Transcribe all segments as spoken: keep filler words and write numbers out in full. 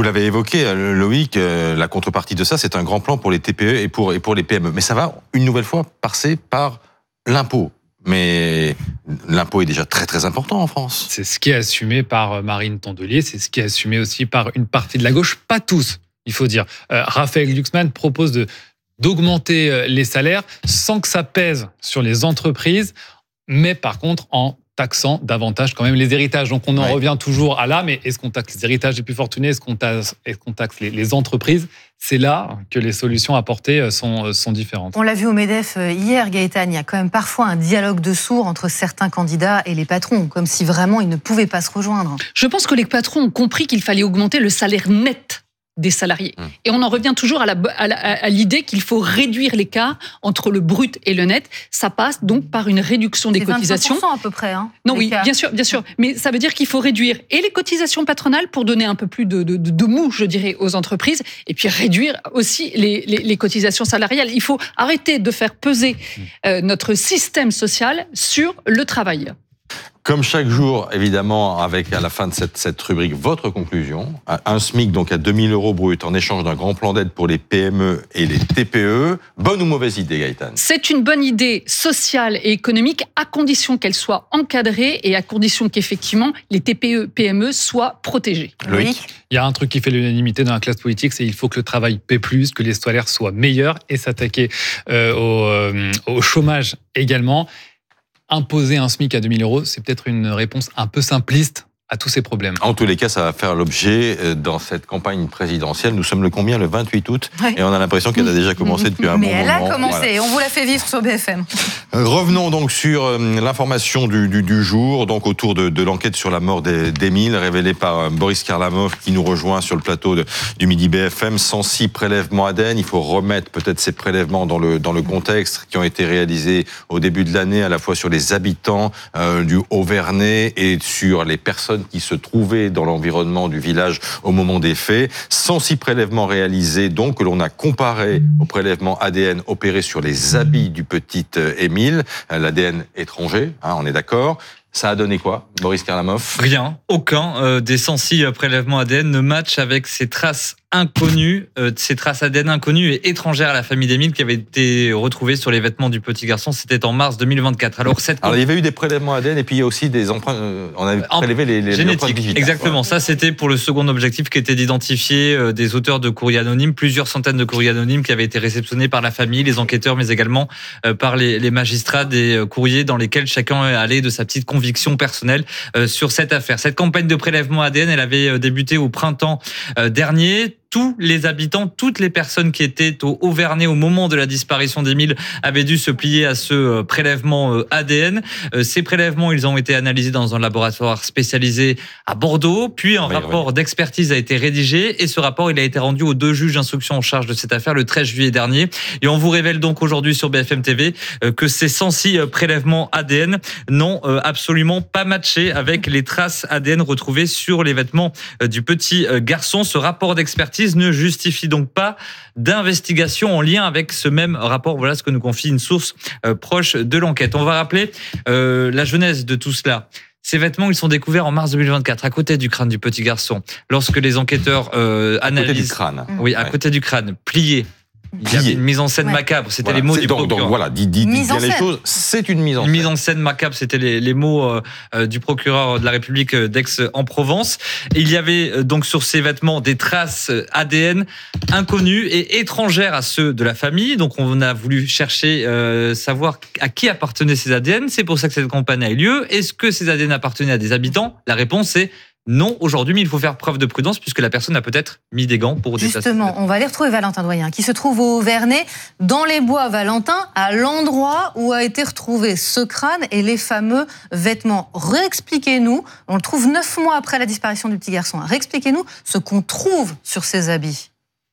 vous l'avez évoqué, Loïc, la contrepartie de ça, c'est un grand plan pour les T P E et pour, et pour les P M E. Mais ça va, une nouvelle fois, passer par l'impôt. Mais l'impôt est déjà très très important en France. C'est ce qui est assumé par Marine Tondelier, c'est ce qui est assumé aussi par une partie de la gauche, pas tous, il faut dire. Euh, Raphaël Glucksmann propose de, d'augmenter les salaires sans que ça pèse sur les entreprises, mais par contre en taxant davantage quand même les héritages. Donc on en ouais. revient toujours à là, mais est-ce qu'on taxe les héritages les plus fortunés, est-ce qu'on taxe, est-ce qu'on taxe les, les entreprises ? C'est là que les solutions apportées sont, sont différentes. On l'a vu au MEDEF hier, Gaëtan, il y a quand même parfois un dialogue de sourds entre certains candidats et les patrons, comme si vraiment ils ne pouvaient pas se rejoindre. Je pense que les patrons ont compris qu'il fallait augmenter le salaire net des salariés. Mmh. Et on en revient toujours à, la, à, la, à l'idée qu'il faut réduire l'écart entre le brut et le net. Ça passe donc par une réduction des c'est cotisations. vingt-cinq pour cent à peu près. Hein, non, oui, bien sûr, bien sûr. Mais ça veut dire qu'il faut réduire et les cotisations patronales pour donner un peu plus de, de, de, de mou, je dirais, aux entreprises, et puis réduire aussi les, les, les cotisations salariales. Il faut arrêter de faire peser euh, notre système social sur le travail. Comme chaque jour, évidemment, avec à la fin de cette, cette rubrique, votre conclusion. Un SMIC donc à deux mille euros brut en échange d'un grand plan d'aide pour les P M E et les T P E. Bonne ou mauvaise idée, Gaëtan ? C'est une bonne idée sociale et économique à condition qu'elle soit encadrée et à condition qu'effectivement les T P E, P M E soient protégés. Loïc ? Il y a un truc qui fait l'unanimité dans la classe politique, c'est qu'il faut que le travail paie plus, que les salaires soient meilleurs et s'attaquer euh, au, euh, au chômage également. Imposer un SMIC à deux mille euros, c'est peut-être une réponse un peu simpliste à tous ces problèmes. En tous les cas, ça va faire l'objet dans cette campagne présidentielle. Nous sommes le combien ? Le vingt-huit août. Ouais. Et on a l'impression qu'elle a déjà commencé depuis un Mais bon moment. Mais elle a commencé. Voilà. On vous l'a fait vivre sur B F M. Revenons donc sur l'information du, du, du jour, donc autour de, de l'enquête sur la mort d'Émile, révélée par Boris Karlamov, qui nous rejoint sur le plateau de, du Midi B F M. cent six prélèvements A D N. Il faut remettre peut-être ces prélèvements dans le, dans le contexte qui ont été réalisés au début de l'année, à la fois sur les habitants euh, du Haut-Vernay et sur les personnes qui se trouvaient dans l'environnement du village au moment des faits. cent six prélèvements réalisés, donc, que l'on a comparé aux prélèvements A D N opérés sur les habits du petit Émile, l'A D N étranger, hein, on est d'accord. Ça a donné quoi, Boris Karlamov ? Rien, aucun euh, des cent six prélèvements A D N ne match avec ces traces inconnues, euh, ces traces A D N inconnues et étrangères à la famille d'Émile qui avaient été retrouvées sur les vêtements du petit garçon. C'était en mars deux mille vingt-quatre. Alors, cette... Alors il y avait eu des prélèvements A D N et puis il y a aussi des empreintes. Euh, on avait prélevé les, les génétiques. empreintes digitales. Exactement. Voilà. Ça, c'était pour le second objectif qui était d'identifier euh, des auteurs de courriers anonymes, plusieurs centaines de courriers anonymes qui avaient été réceptionnés par la famille, les enquêteurs, mais également euh, par les, les magistrats, des euh, courriers dans lesquels chacun allait de sa petite conviction personnelle euh, sur cette affaire. Cette campagne de prélèvement A D N, elle avait débuté au printemps euh, dernier. Tous les habitants, toutes les personnes qui étaient au Haut-Vernay au moment de la disparition d'Émile avaient dû se plier à ce prélèvement A D N. Ces prélèvements, ils ont été analysés dans un laboratoire spécialisé à Bordeaux, puis un oui, rapport oui. d'expertise a été rédigé et ce rapport, il a été rendu aux deux juges d'instruction en charge de cette affaire le treize juillet dernier. Et on vous révèle donc aujourd'hui sur B F M T V que ces cent six prélèvements A D N n'ont absolument pas matché avec les traces A D N retrouvées sur les vêtements du petit garçon. Ce rapport d'expertise ne justifie donc pas d'investigation en lien avec ce même rapport. Voilà ce que nous confie une source euh, proche de l'enquête. On va rappeler euh, la genèse de tout cela. Ces vêtements, ils sont découverts en mars deux mille vingt-quatre, à côté du crâne du petit garçon. Lorsque les enquêteurs euh, analysent... À côté du crâne. Oui, à ouais. côté du crâne, plié. Il y avait une mise en scène ouais. macabre, c'était voilà. les mots c'est du donc, procureur. Donc voilà, dit, dit, dit bien les choses, c'est une mise en une scène. Une mise en scène macabre, c'était les, les mots euh, du procureur de la République d'Aix-en-Provence. Et il y avait euh, donc sur ces vêtements des traces A D N inconnues et étrangères à ceux de la famille. Donc on a voulu chercher, euh, savoir à qui appartenaient ces A D N. C'est pour ça que cette campagne a eu lieu. Est-ce que ces A D N appartenaient à des habitants ? La réponse est non, aujourd'hui, mais il faut faire preuve de prudence puisque la personne a peut-être mis des gants pour détasser. Justement, on va aller retrouver Valentin Doyen, qui se trouve au Vernay, dans les bois, Valentin, à l'endroit où a été retrouvé ce crâne et les fameux vêtements. Réexpliquez-nous, on le trouve neuf mois après la disparition du petit garçon. Réexpliquez-nous ce qu'on trouve sur ces habits.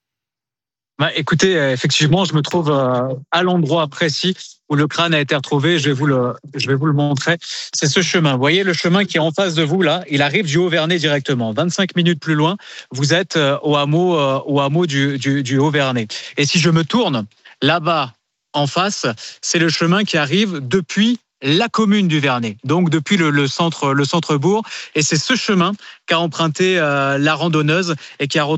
Bah, écoutez, effectivement, je me trouve à l'endroit précis où le crâne a été retrouvé. Je vais vous le, je vais vous le montrer. C'est ce chemin. Vous voyez le chemin qui est en face de vous là. Il arrive du Haut-Vernay directement. vingt-cinq minutes plus loin, vous êtes au hameau, au hameau du, du, du Haut-Vernay. Et si je me tourne là-bas en face, c'est le chemin qui arrive depuis la commune du Vernay, donc depuis le, le centre, le centre-bourg. Et c'est ce chemin qu'a emprunté euh, la randonneuse et qui a retrouvé